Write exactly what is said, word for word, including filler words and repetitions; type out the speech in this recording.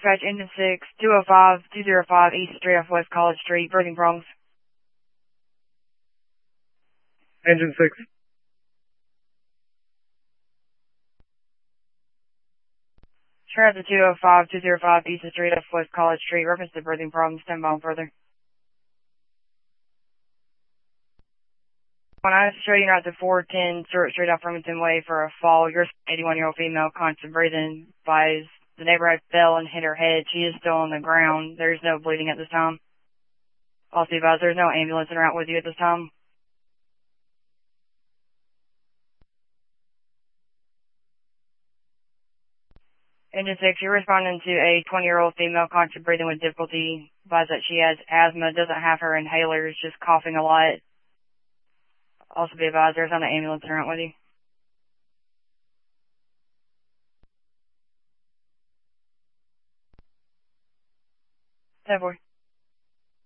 dispatch, engine six, two oh five, two oh five, East three off West College Street, breathing problems. Engine six. Transit two oh five, two oh five, East three off West College Street, reference to breathing problems, stand by on further. When I show you at the four ten Stewart Street off Remington Way for a fall, your eighty-one-year-old female constant breathing advised the neighborhood fell and hit her head. She is still on the ground. There's no bleeding at this time. Also advised there's no ambulance en route with you at this time. Engine six, you're responding to a twenty-year-old female constant breathing with difficulty. Advised that she has asthma, doesn't have her inhalers, just coughing a lot. Also be advised there's not an ambulance en route with you. ten four.